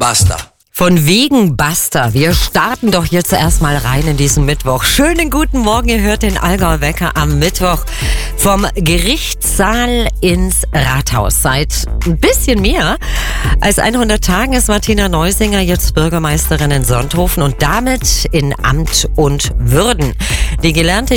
Basta. Von wegen Basta. Wir starten doch jetzt erstmal rein in diesen Mittwoch. Schönen guten Morgen, ihr hört den Allgäu-Wecker am Mittwoch vom Gerichtssaal ins Rathaus. Seit ein bisschen mehr als 100 Tagen ist Martina Neusinger jetzt Bürgermeisterin in Sonthofen und damit in Amt und Würden. Die gelernte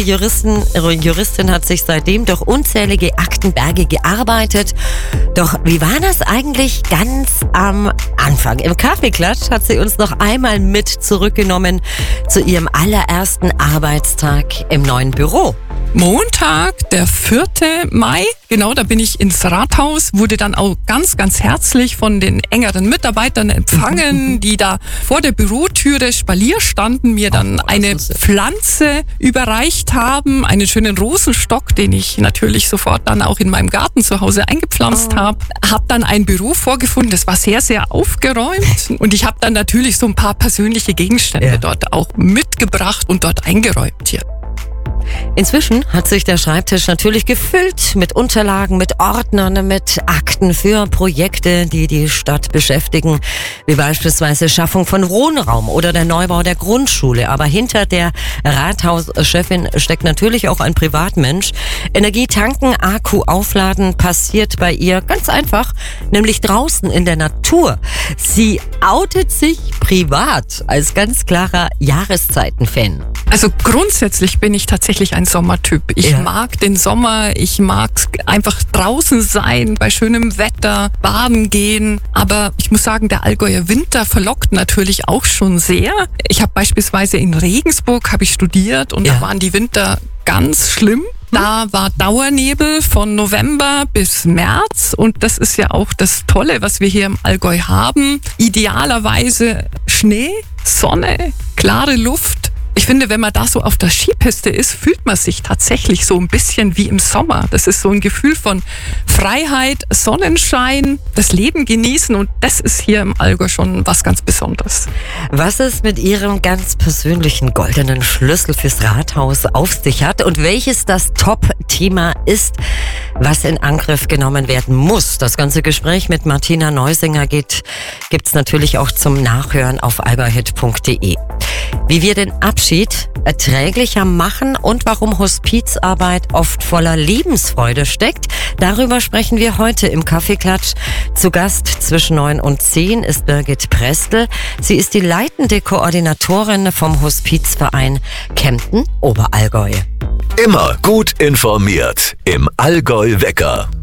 Juristin hat sich seitdem durch unzählige Aktenberge gearbeitet. Doch wie war das eigentlich ganz am Anfang? Im Kaffeeklatsch hat sie uns noch einmal mit zurückgenommen zu ihrem allerersten Arbeitstag im neuen Büro. Montag, der 4. Mai, genau, da bin ich ins Rathaus, wurde dann auch ganz, ganz herzlich von den engeren Mitarbeitern empfangen, die da vor der Bürotüre Spalier standen, mir dann eine Pflanze überreicht haben, einen schönen Rosenstock, den ich natürlich sofort dann auch in meinem Garten zu Hause eingepflanzt habe. Hab dann ein Büro vorgefunden, das war sehr, sehr aufgeräumt und ich habe dann natürlich so ein paar persönliche Gegenstände dort auch mitgebracht und dort eingeräumt hier. Inzwischen hat sich der Schreibtisch natürlich gefüllt mit Unterlagen, mit Ordnern, mit Akten für Projekte, die die Stadt beschäftigen, wie beispielsweise Schaffung von Wohnraum oder der Neubau der Grundschule. Aber hinter der Rathauschefin steckt natürlich auch ein Privatmensch. Energie tanken, Akku aufladen passiert bei ihr ganz einfach, nämlich draußen in der Natur. Sie outet sich privat als ganz klarer Jahreszeiten-Fan. Also grundsätzlich bin ich tatsächlich ein Sommertyp. Ich mag den Sommer, ich mag einfach draußen sein, bei schönem Wetter, baden gehen. Aber ich muss sagen, der Allgäuer Winter verlockt natürlich auch schon sehr. Ich habe beispielsweise in Regensburg studiert und da waren die Winter ganz schlimm. Da war Dauernebel von November bis März und das ist ja auch das Tolle, was wir hier im Allgäu haben. Idealerweise Schnee, Sonne, klare Luft. Ich finde, wenn man da so auf der Skipiste ist, fühlt man sich tatsächlich so ein bisschen wie im Sommer. Das ist so ein Gefühl von Freiheit, Sonnenschein, das Leben genießen und das ist hier im Allgäu schon was ganz Besonderes. Was es mit Ihrem ganz persönlichen goldenen Schlüssel fürs Rathaus auf sich hat und welches das Top-Thema ist, was in Angriff genommen werden muss. Das ganze Gespräch mit Martina Neusinger gibt's natürlich auch zum Nachhören auf allgäuhit.de. Wie wir den Abschied erträglicher machen und warum Hospizarbeit oft voller Lebensfreude steckt, darüber sprechen wir heute im Kaffeeklatsch. Zu Gast zwischen 9 und 10 ist Birgit Prestel. Sie ist die leitende Koordinatorin vom Hospizverein Kempten Oberallgäu. Immer gut informiert im Allgäu-Wecker.